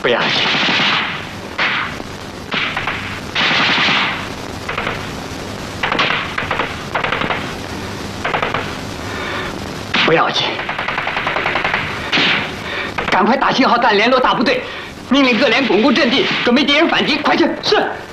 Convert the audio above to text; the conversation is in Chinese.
不要紧。不要紧。赶快打信号弹联络大部队，命令各连巩固阵地，准备敌人反击。快去！是。